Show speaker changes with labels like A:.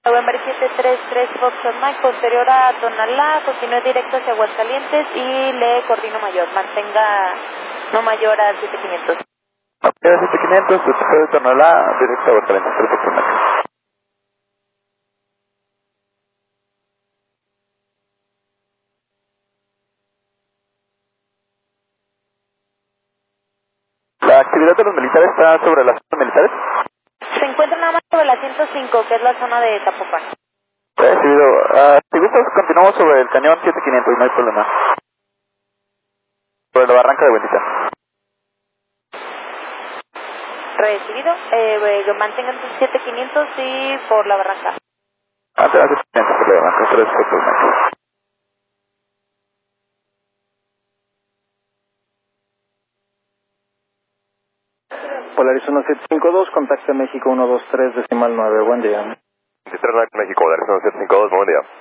A: November 733 Foxtrot Mike, posterior a Tonalá, continúe directo hacia Aguascalientes y le coordino mayor, mantenga no mayor a 7500.
B: Ok, 7500, después de Tonalá, directo a Aguascalientes, perfecto, Mike. ¿La actividad de los militares está sobre las zonas militares?
A: Se encuentra nada más sobre la 105, que es la zona de Zapopan.
B: Recibido. Si gustas, continuamos sobre el cañón 7500, no hay problema. Sobre la barranca de Buenita.
A: Recibido, mantengan sus 7500 y por la barranca.
B: Antes de 7500, por la barranca, 3 fotos, Mike.
C: Polaris 1752, contacto México 123, decimal 9, buen día.
D: México, Polaris 1752, buen día.